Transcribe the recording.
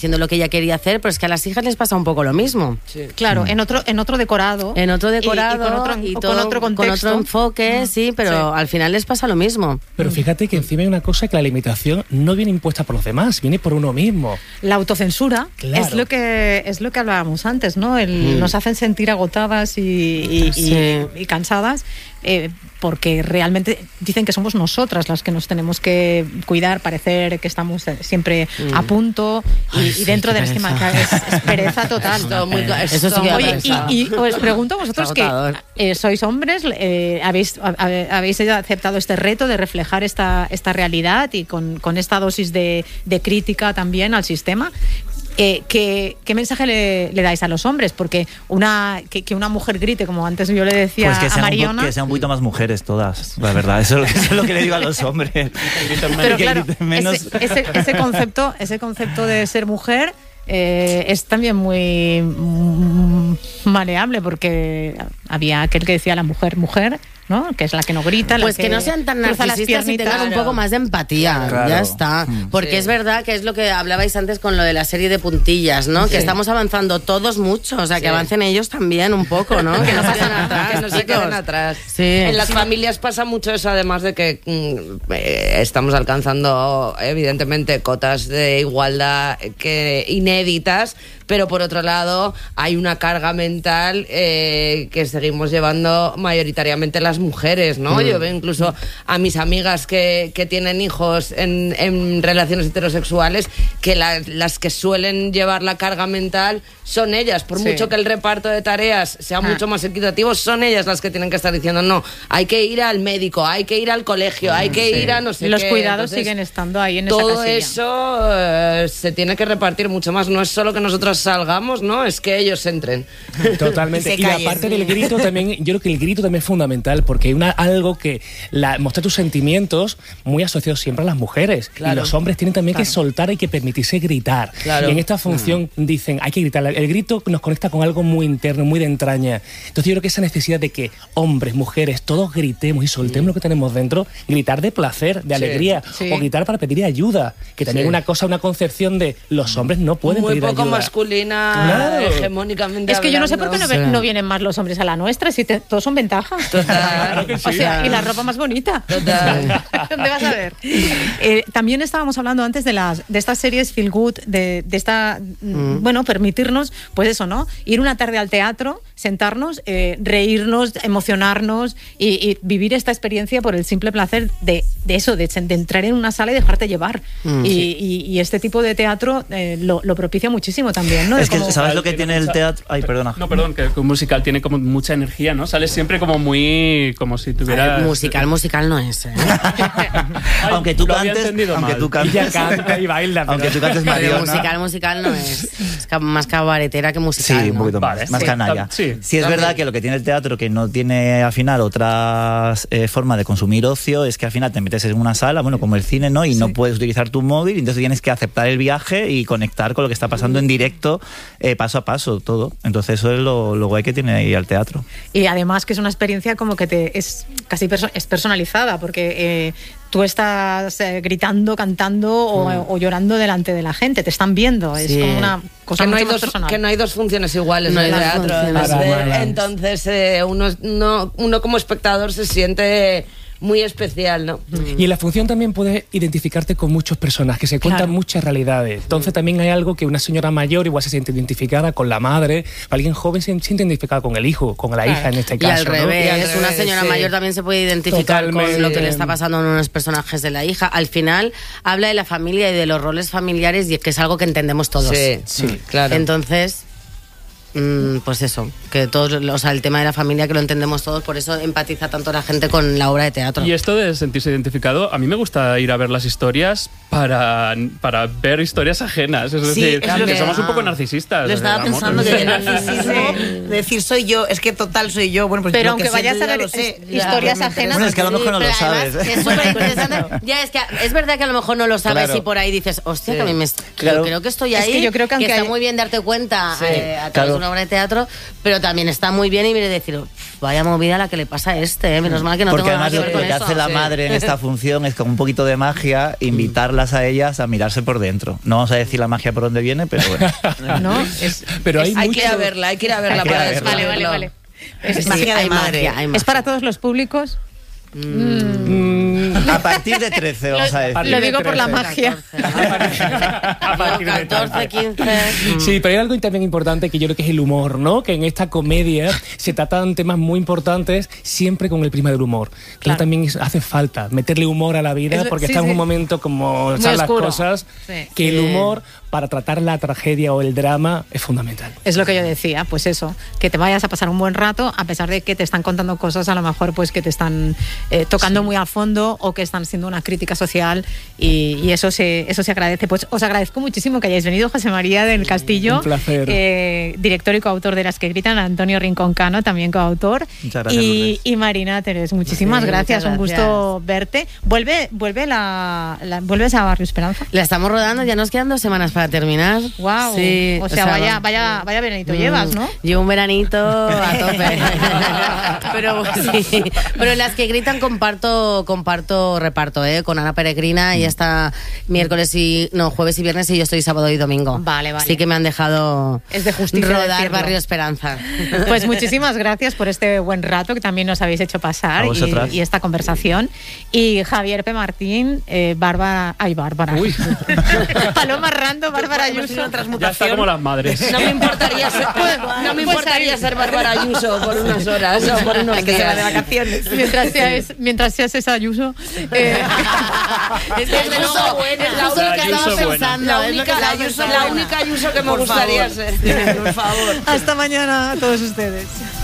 haciendo lo que ella quería hacer, pero es que a las hijas les pasa un poco lo mismo. Sí. Claro, en otro decorado. En otro decorado y con otro contexto. Con otro enfoque, sí, pero al final les pasa lo mismo. Pero fíjate que encima hay una cosa, que la limitación no viene impuesta por los demás, viene por uno mismo. La autocensura, claro, es lo que hablábamos antes, ¿no? Nos hacen sentir agotadas y cansadas. Porque realmente dicen que somos nosotras las que nos tenemos que cuidar, parecer que estamos siempre a punto y dentro del esquema, es pereza total. Eso sí que Oye, y os pregunto vosotros que sois hombres, habéis aceptado este reto de reflejar esta realidad y con esta dosis de crítica también al sistema. ¿Qué mensaje le dais a los hombres? Porque que una mujer grite, como antes yo le decía pues a Mariona... que sean un poquito más mujeres todas, la verdad. Eso es lo que le digo a los hombres. Pero claro, ese concepto de ser mujer es también muy maleable, porque había aquel que decía la mujer, ¿no? Que es la que no grita. Pues que no sean tan narcisistas y tengan un poco más de empatía. Claro. Ya está. Porque es verdad que es lo que hablabais antes con lo de la serie de puntillas, ¿no? Sí. Que estamos avanzando todos mucho, o sea, que avancen ellos también un poco, ¿no? Que no se queden atrás. Que no se queden atrás. Sí. En las familias pasa mucho eso, además de que estamos alcanzando, evidentemente, cotas de igualdad inéditas, pero por otro lado hay una carga mental que seguimos llevando mayoritariamente las mujeres, ¿no? Yo veo incluso a mis amigas que tienen hijos en relaciones heterosexuales, que las que suelen llevar la carga mental son ellas, por mucho que el reparto de tareas sea mucho más equitativo, son ellas las que tienen que estar diciendo no, hay que ir al médico, hay que ir al colegio, hay que ir a no sé qué. Los cuidados siguen estando ahí en esa casilla. Todo eso se tiene que repartir mucho más, no es solo que nosotros salgamos, ¿no? Es que ellos entren. Totalmente. Y la parte del grito también, yo creo que el grito también es fundamental, porque hay algo que mostrar tus sentimientos muy asociados siempre a las mujeres. Claro. Y los hombres tienen también que soltar y que permitirse gritar. Claro. Y en esta función dicen, hay que gritar. El grito nos conecta con algo muy interno, muy de entraña. Entonces yo creo que esa necesidad de que hombres, mujeres, todos gritemos y soltemos lo que tenemos dentro, gritar de placer, de alegría, o gritar para pedir ayuda, que también una concepción de los hombres no pueden pedir ayuda. Muy poco masculina, hegemónicamente. Es que yo no sé por qué no vienen más los hombres a la nuestra, si todos son ventajas. Total. O sea, y la ropa más bonita. Total. ¿Dónde vas a ver? También estábamos hablando antes de estas series feel good, de esta, bueno, permitirnos, pues eso, ¿no? Ir una tarde al teatro, sentarnos, reírnos, emocionarnos y vivir esta experiencia por el simple placer de eso, de entrar en una sala y dejarte llevar. Y este tipo de teatro lo propicia muchísimo también, ¿no? Es que, ¿sabes lo que tiene el teatro? Ay, perdona. No, perdón, que un musical tiene como mucha energía, ¿no? Sales siempre como muy... como si tuviera... Musical no es, ¿eh? Aunque tú cantes... Ella canta y baila. Aunque tú cantes Mariona... Musical no es. Es más cabaretera que musical, sí, un poquito más canalla. Sí, es verdad que lo que tiene el teatro, que no tiene al final otras formas de consumir ocio, es que al final te metes en una sala, bueno, como el cine, ¿no? Y no puedes utilizar tu móvil, entonces tienes que aceptar el viaje y conectar con lo que está pasando en directo, paso a paso, todo. Entonces eso es lo guay que tiene ahí el teatro. Y además que es una experiencia como que es casi es personalizada, porque tú estás gritando, cantando o llorando delante de la gente, te están viendo, es como una cosa mucho más personal. Que no hay dos funciones iguales en el teatro. Entonces uno como espectador se siente muy especial, ¿no? Y en la función también puedes identificarte con muchos personajes, que se cuentan muchas realidades. Entonces también hay algo que una señora mayor igual se siente identificada con la madre, alguien joven se siente identificada con el hijo, con la hija en este caso. Y al revés, una señora mayor también se puede identificar con lo que le está pasando a unos personajes de la hija. Al final habla de la familia y de los roles familiares, y que es algo que entendemos todos. Sí, claro. Entonces... pues eso, que todos, o sea, el tema de la familia que lo entendemos todos, por eso empatiza tanto la gente con la obra de teatro. Y esto de sentirse identificado, a mí me gusta ir a ver las historias para ver historias ajenas, es decir, que somos un poco narcisistas. Lo estaba pensando, que el narcisismo de decir soy yo, es que total soy yo, bueno, pues pero aunque vayas a ver historias ajenas, bueno, es que a lo mejor no lo sabes. Es súper interesante. Ya, es que es verdad que a lo mejor no lo sabes y por ahí dices, hostia, que a mí creo que estoy ahí, es que yo creo que está muy bien darte cuenta a través una obra de teatro, pero también está muy bien y mire decir, vaya movida la que le pasa a este, menos mal que no tengo nada que ver con eso. Porque además lo que hace la madre en esta función es con un poquito de magia invitarlas a ellas a mirarse por dentro. No vamos a decir la magia por dónde viene, pero bueno. ¿No? Pero hay que ir a verla, hay que ir a verla para descubrirlo. Vale. Es magia de madre. ¿Es para todos los públicos? A partir de 13, vamos a decir. Lo digo por la magia. A partir de 14, 15. Sí, pero hay algo también importante que yo creo que es el humor, ¿no? Que en esta comedia se tratan temas muy importantes siempre con el prisma del humor. Claro. También hace falta meterle humor a la vida porque está en un momento como están las cosas, que el humor para tratar la tragedia o el drama es fundamental. Es lo que yo decía, pues eso, que te vayas a pasar un buen rato a pesar de que te están contando cosas a lo mejor pues que te están tocando muy a fondo o que están siendo una crítica social y eso se agradece. Pues os agradezco muchísimo que hayáis venido, José María del Castillo. Un placer. Director y coautor de Las que gritan, Antonio Rincón Cano, también coautor. Muchas gracias, y Marina Teres, muchísimas gracias, un gusto verte. ¿Vuelves a Barrio Esperanza? La estamos rodando, ya nos quedan 2 semanas para terminar. Wow. Sí, o sea, vaya veranito llevas, ¿no? Llevo un veranito a tope. Pero Las que gritan comparto reparto, con Ana Peregrina. Ella está jueves y viernes y yo estoy sábado y domingo. Vale. Así que me han dejado rodar Barrio Esperanza. Pues muchísimas gracias por este buen rato que también nos habéis hecho pasar y esta conversación. Y Javier P. Martín, Bárbara. Uy. Paloma Rando, Bárbara Ayuso. Ya está como las madres. No me importaría ser Bárbara Ayuso por unas horas o por unos días de vacaciones. Mientras seas esa Ayuso. Es que es lo que estaba pensando. La única Ayuso que me gustaría ser. Por favor. Hasta mañana a todos ustedes.